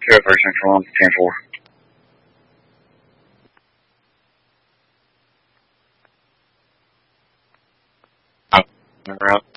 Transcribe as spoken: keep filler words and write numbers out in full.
Two oh three Central one, ten four. Route.